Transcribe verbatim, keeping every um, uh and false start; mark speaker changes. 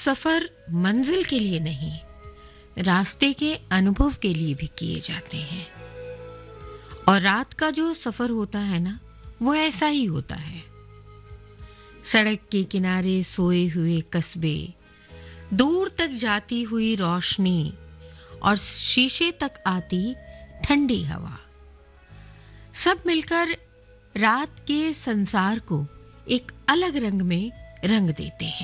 Speaker 1: सफर मंजिल के लिए नहीं, रास्ते के अनुभव के लिए भी किए जाते हैं। और रात का जो सफर होता है ना, वो ऐसा ही होता है। सड़क के किनारे सोए हुए कस्बे, दूर तक जाती हुई रोशनी और शीशे तक आती ठंडी हवा, सब मिलकर रात के संसार को एक अलग रंग में रंग देते हैं।